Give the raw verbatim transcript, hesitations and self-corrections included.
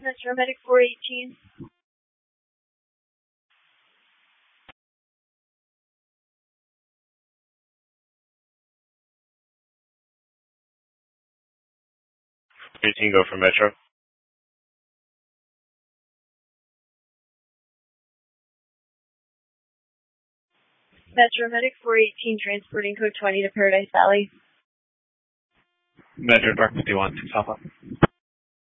Metro Medic four eighteen. eighteen, go for Metro. Metro Medic four eighteen, transporting code twenty to Paradise Valley. Metro Dark fifty-one, six Alpha.